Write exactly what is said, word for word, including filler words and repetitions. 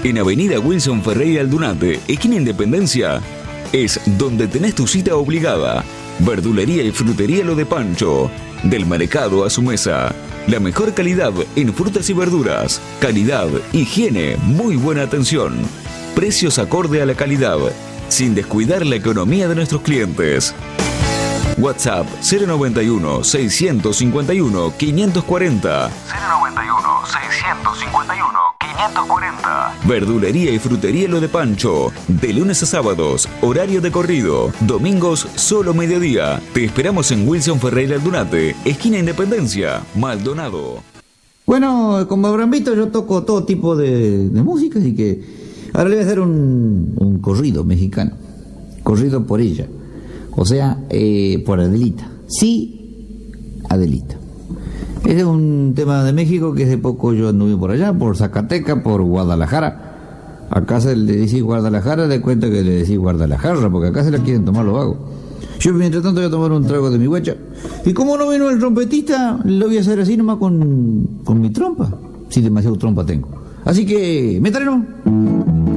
en Avenida Wilson Ferreira Aldunate, esquina Independencia, es donde tenés tu cita obligada. Verdulería y frutería Lo de Pancho. Del mercado a su mesa. La mejor calidad en frutas y verduras. Calidad, higiene, muy buena atención. Precios acorde a la calidad, sin descuidar la economía de nuestros clientes. WhatsApp cero noventa y uno, seiscientos cincuenta y uno, quinientos cuarenta. cero noventa y uno, seiscientos cincuenta y uno, quinientos cuarenta. Verdulería y frutería Lo de Pancho. De lunes a sábados, horario de corrido. Domingos, solo mediodía. Te esperamos en Wilson Ferreira Aldunate, esquina Independencia, Maldonado. Bueno, como habrán visto, yo toco todo tipo de, de música, así que ahora le voy a hacer un, un corrido mexicano. Corrido por ella. O sea, eh, por Adelita. Sí, Adelita. Este es un tema de México que hace poco yo anduve por allá, por Zacatecas, por Guadalajara. Acá se le decís Guadalajara, de cuenta que le decís Guadalajara, porque acá se la quieren tomar los vagos. Yo mientras tanto voy a tomar un trago de mi huecha. Y como no vino el trompetista, lo voy a hacer así nomás con, con mi trompa. Si demasiado trompa tengo. Así que, métale, ¿no?